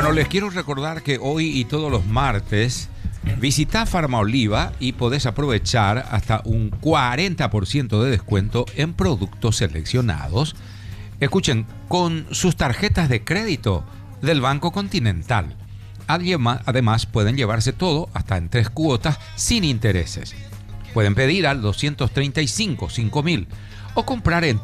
Bueno, les quiero recordar que hoy y todos los martes visita Farmaoliva y podés aprovechar hasta un 40% de descuento en productos seleccionados. Escuchen, con sus tarjetas de crédito del Banco Continental. Además, pueden llevarse todo hasta en 3 cuotas sin intereses. Pueden pedir al 235 5000 o comprar en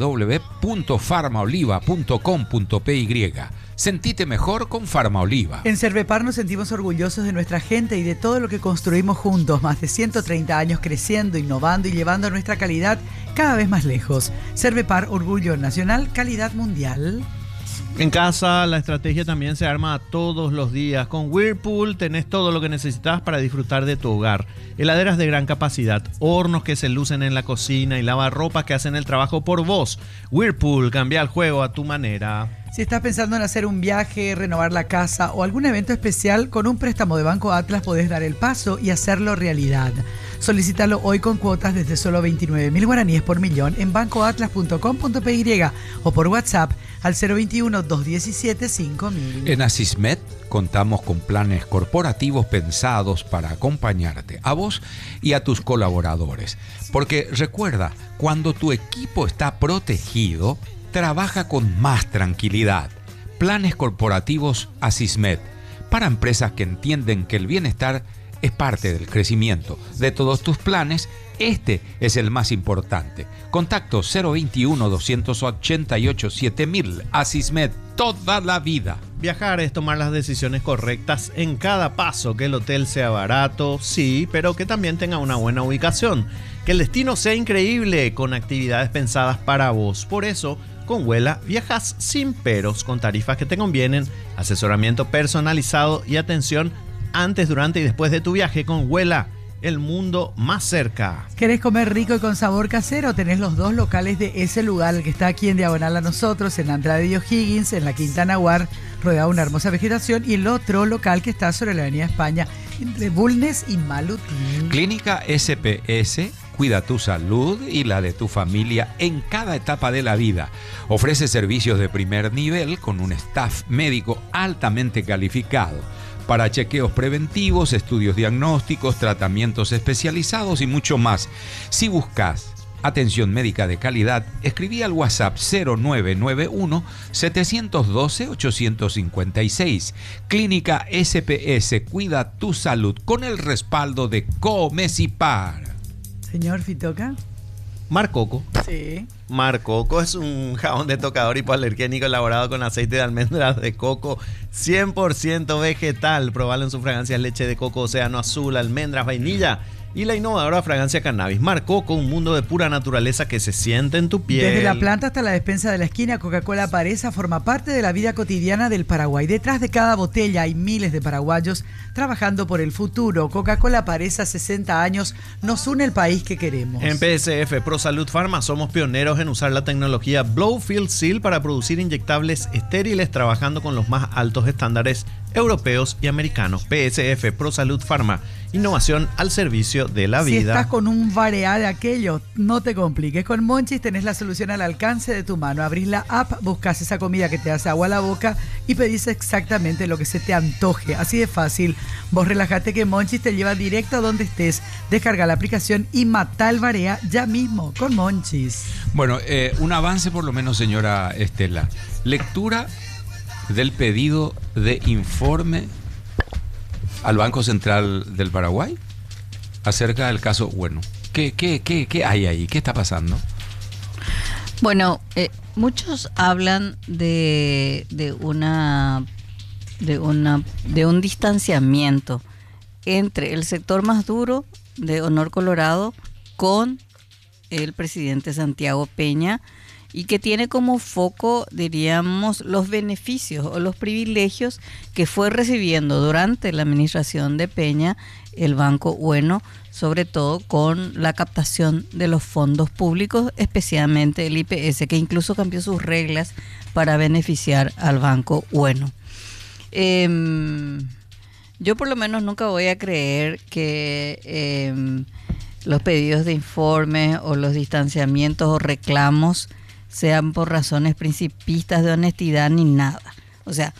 www.farmaoliva.com.py. Sentite mejor con Farmaoliva. En Cervepar nos sentimos orgullosos de nuestra gente y de todo lo que construimos juntos. Más de 130 años creciendo, innovando y llevando nuestra calidad cada vez más lejos. Cervepar, orgullo nacional, calidad mundial. En casa la estrategia también se arma todos los días. Con Whirlpool tenés todo lo que necesitas para disfrutar de tu hogar. Heladeras de gran capacidad, hornos que se lucen en la cocina y lavarropas que hacen el trabajo por vos. Whirlpool, cambia el juego a tu manera. Si estás pensando en hacer un viaje, renovar la casa o algún evento especial, con un préstamo de Banco Atlas podés dar el paso y hacerlo realidad. Solicítalo hoy con cuotas desde solo 29.000 guaraníes por millón en bancoatlas.com.py o por WhatsApp al 021-217-5000. En Asismed contamos con planes corporativos pensados para acompañarte a vos y a tus colaboradores. Porque recuerda, cuando tu equipo está protegido, trabaja con más tranquilidad. Planes corporativos Asismed, para empresas que entienden que el bienestar es parte del crecimiento. De todos tus planes, este es el más importante. Contacto 021-288-7000. Asismed, toda la vida. Viajar es tomar las decisiones correctas en cada paso. Que el hotel sea barato, sí, pero que también tenga una buena ubicación. Que el destino sea increíble, con actividades pensadas para vos. Por eso, con Vuela viajas sin peros, con tarifas que te convienen, asesoramiento personalizado y atención antes, durante y después de tu viaje. Con Vuela, el mundo más cerca. ¿Querés comer rico y con sabor casero? Tenés los 2 locales de ese lugar, el que está aquí en diagonal a nosotros, en la entrada de O'Higgins, en la Quinta Nahuar, rodeado de una hermosa vegetación, y el otro local que está sobre la Avenida España, entre Bulnes y Malutín. Clínica SPS. Cuida tu salud y la de tu familia en cada etapa de la vida. Ofrece servicios de primer nivel con un staff médico altamente calificado para chequeos preventivos, estudios diagnósticos, tratamientos especializados y mucho más. Si buscas atención médica de calidad, escribí al WhatsApp 0991-712-856. Clínica SPS. Cuida tu salud con el respaldo de Comesipar. Señor Fitoca. Mar Coco. Sí. Mar Coco es un jabón de tocador hipoalergénico elaborado con aceite de almendras de coco 100% vegetal. Probalo en sus fragancias leche de coco, océano azul, almendras, vainilla y la innovadora fragancia cannabis. Mar Coco, un mundo de pura naturaleza que se siente en tu piel. Desde la planta hasta la despensa de la esquina, Coca-Cola Paresa forma parte de la vida cotidiana del Paraguay. Detrás de cada botella hay miles de paraguayos trabajando por el futuro. Coca-Cola Paresa, 60 años, nos une el país que queremos. En PSF ProSalud Pharma somos pioneros en usar la tecnología Blow-Fill Seal para producir inyectables estériles, trabajando con los más altos estándares europeos y americanos. PSF ProSalud Pharma, innovación al servicio de la vida. Si estás con un varear de aquello, no te compliques. Con Monchis tenés la solución al alcance de tu mano. Abrís la app, buscas esa comida que te hace agua a la boca y pedís exactamente lo que se te antoje. Así de fácil. Vos relajate que Monchis te lleva directo a donde estés. Descarga la aplicación y matá el varea ya mismo con Monchis. Bueno, un avance por lo menos, señora Estela. Lectura del pedido de informe al Banco Central del Paraguay acerca del caso Bueno. ¿Qué hay ahí? ¿Qué está pasando? Bueno, muchos hablan de un distanciamiento entre el sector más duro de Honor Colorado con el presidente Santiago Peña, y que tiene como foco, diríamos, los beneficios o los privilegios que fue recibiendo durante la administración de Peña el Banco Bueno, sobre todo con la captación de los fondos públicos, especialmente el IPS, que incluso cambió sus reglas para beneficiar al Banco Bueno. Yo por lo menos nunca voy a creer que los pedidos de informe o los distanciamientos o reclamos sean por razones principistas de honestidad ni nada. O sea,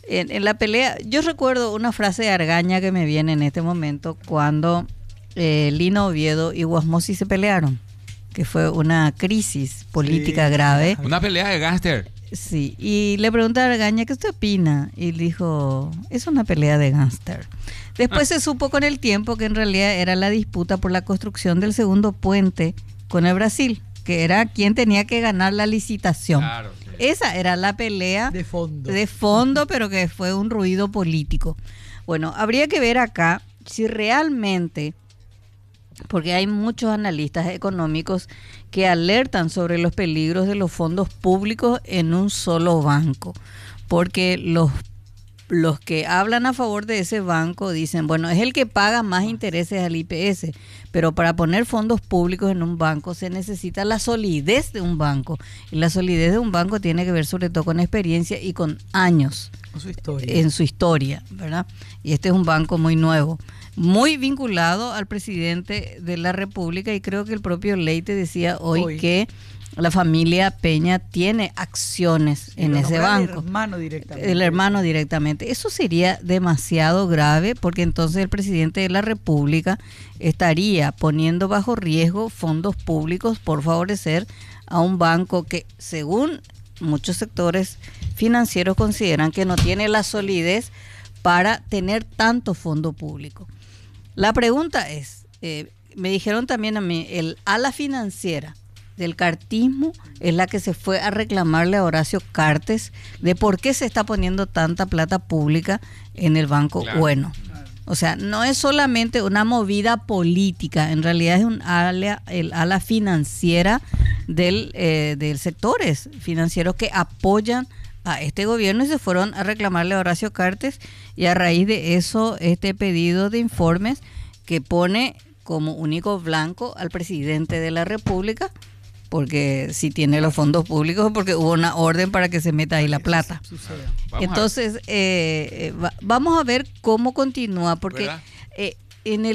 En la pelea, yo recuerdo una frase de Argaña que me viene en este momento cuando Lino Oviedo y Guasmosi se pelearon, que fue una crisis política grave. Una pelea de gángster. Sí, y le pregunté a Argaña, ¿qué usted opina? Y dijo, es una pelea de gángster. Después se supo con el tiempo que en realidad era la disputa por la construcción del segundo puente con el Brasil, que era quien tenía que ganar la licitación. Claro, sí. Esa era la pelea De fondo. de fondo, pero que fue un ruido político. Bueno, habría que ver acá si realmente, porque hay muchos analistas económicos que alertan sobre los peligros de los fondos públicos en un solo banco, porque los que hablan a favor de ese banco dicen, bueno, es el que paga más intereses al IPS, pero para poner fondos públicos en un banco se necesita la solidez de un banco, y la solidez de un banco tiene que ver sobre todo con experiencia y con años en su historia, ¿verdad? Y este es un banco muy nuevo, muy vinculado al presidente de la República, y creo que el propio Leite decía hoy que la familia Peña tiene acciones en ese banco. El hermano directamente. Eso sería demasiado grave, porque entonces el presidente de la República estaría poniendo bajo riesgo fondos públicos por favorecer a un banco que, según muchos sectores financieros, consideran que no tiene la solidez para tener tanto fondo público. La pregunta es, me dijeron también a mí, el ala financiera del cartismo es la que se fue a reclamarle a Horacio Cartes de por qué se está poniendo tanta plata pública en el Banco Bueno. O sea, no es solamente una movida política, en realidad es el ala financiera del sectores financieros que apoyan a este gobierno, y se fueron a reclamarle a Horacio Cartes, y a raíz de eso este pedido de informes que pone como único blanco al presidente de la República, porque si tiene los fondos públicos, porque hubo una orden para que se meta ahí la plata. Entonces, vamos a ver cómo continúa, porque en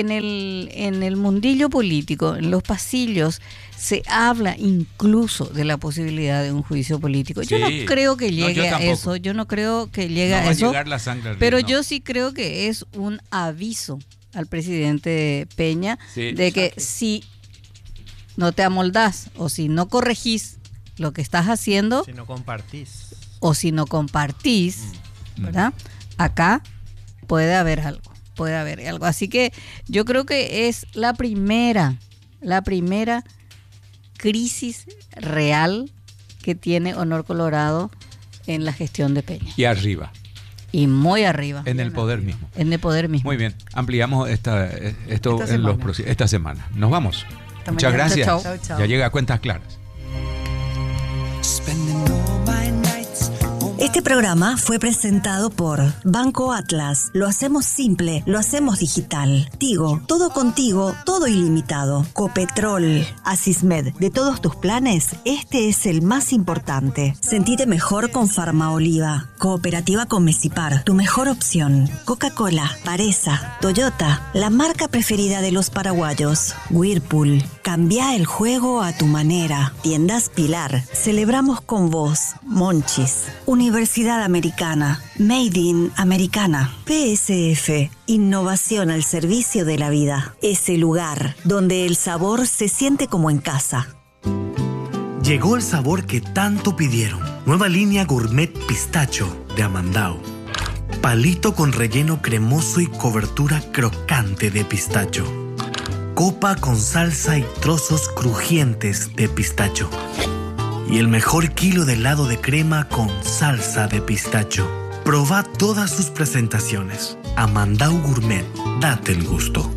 el mundillo político, en los pasillos, se habla incluso de la posibilidad de un juicio político. Yo no creo que llegue a eso, yo no creo que llegue a eso, pero yo sí creo que es un aviso al presidente Peña de que si no te amoldás o si no corregís lo que estás haciendo, si no compartís, ¿verdad? Acá puede haber algo. Así que yo creo que es la primera crisis real que tiene Honor Colorado en la gestión de Peña. Y arriba. Y muy arriba. En el poder mismo. En el poder mismo. Muy bien. Ampliamos esta semana. Nos vamos. Muchas gracias. Chau, chau. Ya llega a Cuentas Claras. Este programa fue presentado por Banco Atlas. Lo hacemos simple, lo hacemos digital. Tigo, todo contigo, todo ilimitado. Copetrol, Asismed, de todos tus planes, este es el más importante. Sentite mejor con Farmaoliva. Cooperativa con Mesipar, tu mejor opción. Coca-Cola, Paresa, Toyota, la marca preferida de los paraguayos. Whirlpool, cambia el juego a tu manera. Tiendas Pilar, celebramos con vos. Monchis, Universidad Americana, Made in Americana. PSF, innovación al servicio de la vida. Ese lugar donde el sabor se siente como en casa. Llegó el sabor que tanto pidieron. Nueva línea Gourmet Pistacho de Amandao. Palito con relleno cremoso y cobertura crocante de pistacho. Copa con salsa y trozos crujientes de pistacho. Y el mejor kilo de helado de crema con salsa de pistacho. Probá todas sus presentaciones. Amandao Gourmet, date el gusto.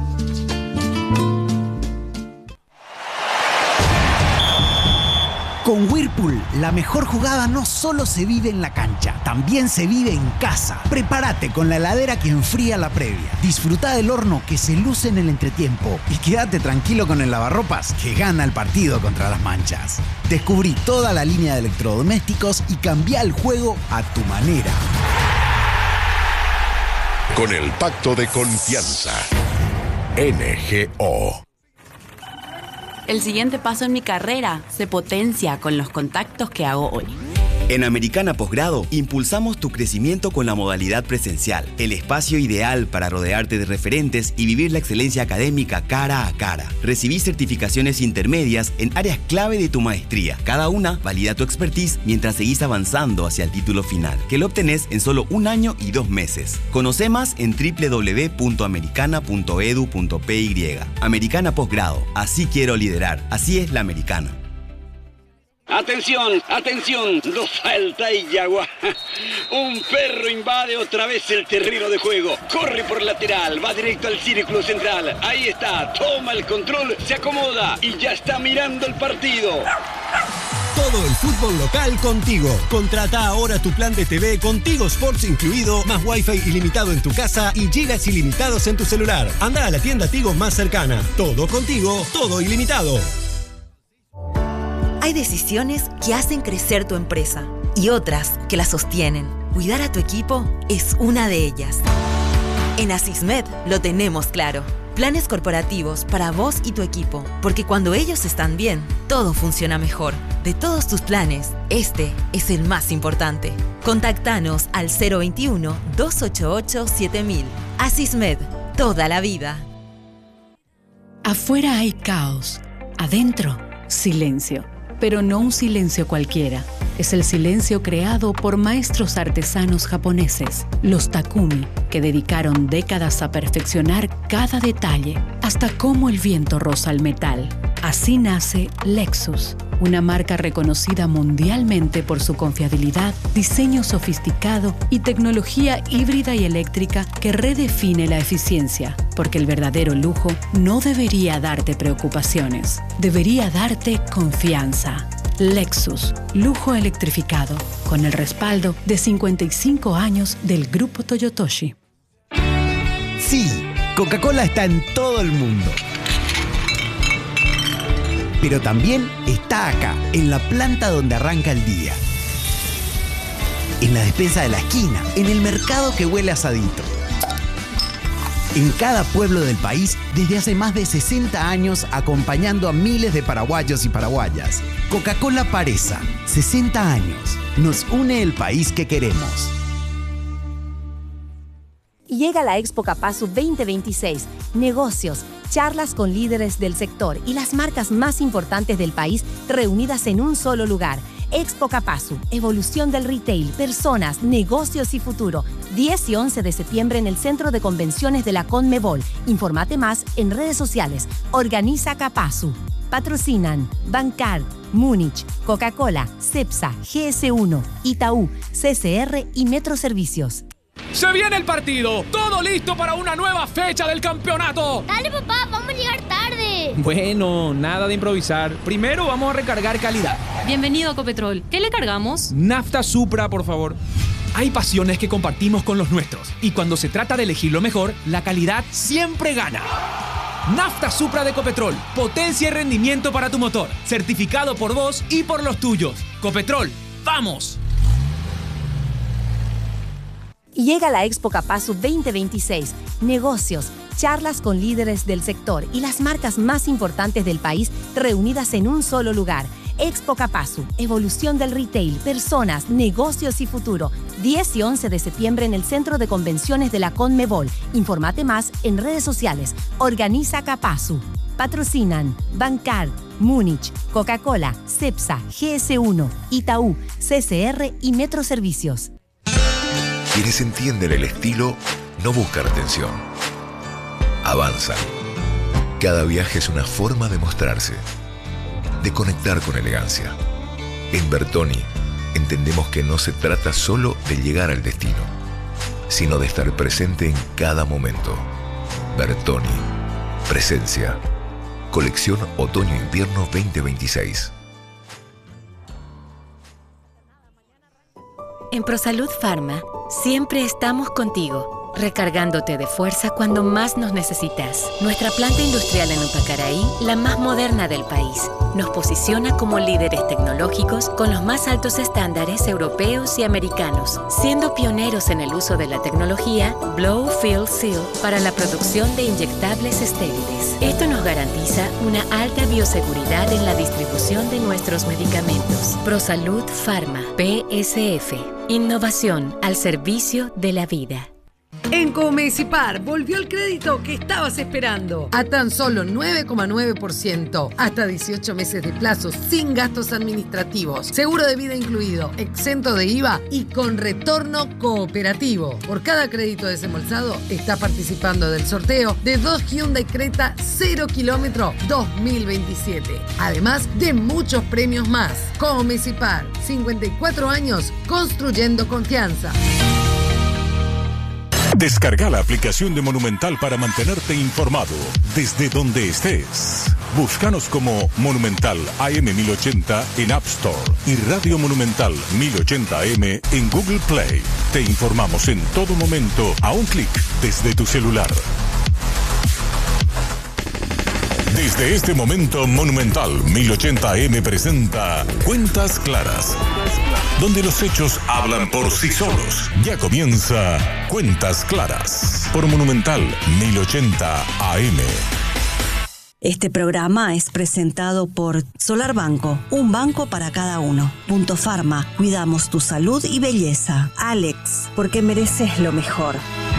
Con Whirlpool, la mejor jugada no solo se vive en la cancha, también se vive en casa. Prepárate con la heladera que enfría la previa. Disfruta del horno que se luce en el entretiempo. Y quédate tranquilo con el lavarropas que gana el partido contra las manchas. Descubrí toda la línea de electrodomésticos y cambia el juego a tu manera. Con el pacto de confianza. NGO. El siguiente paso en mi carrera se potencia con los contactos que hago hoy. En Americana Posgrado, impulsamos tu crecimiento con la modalidad presencial, el espacio ideal para rodearte de referentes y vivir la excelencia académica cara a cara. Recibí certificaciones intermedias en áreas clave de tu maestría. Cada una valida tu expertise mientras seguís avanzando hacia el título final, que lo obtenés en solo 1 año y 2 meses. Conoce más en www.americana.edu.py. Americana Posgrado. Así quiero liderar. Así es la americana. Atención, atención, no falta y Yagua. Un perro invade otra vez el terreno de juego. Corre por lateral, va directo al círculo central. Ahí está, toma el control, se acomoda y ya está mirando el partido. Todo el fútbol local contigo. Contrata ahora tu plan de TV con Tigo Sports incluido, más Wi-Fi ilimitado en tu casa y gigas ilimitados en tu celular. Anda a la tienda Tigo más cercana. Todo contigo, todo ilimitado. Hay decisiones que hacen crecer tu empresa y otras que la sostienen. Cuidar a tu equipo es una de ellas. En Asismed lo tenemos claro. Planes corporativos para vos y tu equipo, porque cuando ellos están bien, todo funciona mejor. De todos tus planes, este es el más importante. Contactanos al 021-288-7000. Asismed, toda la vida. Afuera hay caos, adentro, silencio. Pero no un silencio cualquiera. Es el silencio creado por maestros artesanos japoneses, los Takumi, que dedicaron décadas a perfeccionar cada detalle, hasta cómo el viento roza el metal. Así nace Lexus, una marca reconocida mundialmente por su confiabilidad, diseño sofisticado y tecnología híbrida y eléctrica que redefine la eficiencia, porque el verdadero lujo no debería darte preocupaciones, debería darte confianza. Lexus, lujo electrificado, con el respaldo de 55 años del Grupo Toyotoshi. Sí, Coca-Cola está en todo el mundo. Pero también está acá, en la planta donde arranca el día. En la despensa de la esquina, en el mercado que huele a asadito. En cada pueblo del país, desde hace más de 60 años, acompañando a miles de paraguayos y paraguayas. Coca-Cola Paresa, 60 años. Nos une el país que queremos. Llega la Expo Capazu 2026. Negocios, charlas con líderes del sector y las marcas más importantes del país reunidas en un solo lugar. Expo Capazu, evolución del retail, personas, negocios y futuro. 10 y 11 de septiembre en el Centro de Convenciones de la Conmebol. Informate más en redes sociales. Organiza Capazu. Patrocinan Bancar, Múnich, Coca-Cola, Cepsa, GS1, Itaú, CCR y Metro Servicios. ¡Se viene el partido! ¡Todo listo para una nueva fecha del campeonato! ¡Dale, papá! ¡Vamos a llegar tarde! Bueno, nada de improvisar. Primero vamos a recargar calidad. Bienvenido a Copetrol. ¿Qué le cargamos? Nafta Supra, por favor. Hay pasiones que compartimos con los nuestros. Y cuando se trata de elegir lo mejor, la calidad siempre gana. Nafta Supra de Copetrol. Potencia y rendimiento para tu motor. Certificado por vos y por los tuyos. Copetrol, ¡vamos! Llega la Expo Capazu 2026. Negocios, charlas con líderes del sector y las marcas más importantes del país reunidas en un solo lugar. Expo Capazu, evolución del retail, personas, negocios y futuro. 10 y 11 de septiembre en el Centro de Convenciones de la Conmebol. Informate más en redes sociales. Organiza Capazu. Patrocinan Bancar, Múnich, Coca-Cola, Cepsa, GS1, Itaú, CCR y Metro Servicios. Quienes entienden el estilo no buscan atención. Avanzan. Cada viaje es una forma de mostrarse, de conectar con elegancia. En Bertoni entendemos que no se trata solo de llegar al destino, sino de estar presente en cada momento. Bertoni. Presencia. Colección Otoño-Invierno 2026. En ProSalud Pharma, siempre estamos contigo. recargándote de fuerza cuando más nos necesitas. Nuestra planta industrial en Upacaraí, la más moderna del país, nos posiciona como líderes tecnológicos con los más altos estándares europeos y americanos, siendo pioneros en el uso de la tecnología Blow Fill Seal para la producción de inyectables estériles. Esto nos garantiza una alta bioseguridad en la distribución de nuestros medicamentos. ProSalud Pharma, PSF. Innovación al servicio de la vida. En Comecipar volvió el crédito que estabas esperando a tan solo 9,9%, hasta 18 meses de plazo, sin gastos administrativos, seguro de vida incluido, exento de IVA y con retorno cooperativo. Por cada crédito desembolsado, está participando del sorteo de 2 Hyundai Creta 0 kilómetro 2027, además de muchos premios más. Comecipar, 54 años construyendo confianza. Descarga la aplicación de Monumental para mantenerte informado desde donde estés. Búscanos como Monumental AM 1080 en App Store y Radio Monumental 1080 AM en Google Play. Te informamos en todo momento a un clic desde tu celular. Desde este momento, Monumental 1080 AM presenta Cuentas Claras, donde los hechos hablan por sí solos. Ya comienza Cuentas Claras por Monumental 1080 AM. Este programa es presentado por Solar Banco, un banco para cada uno. Punto Pharma, cuidamos tu salud y belleza. Alex, porque mereces lo mejor.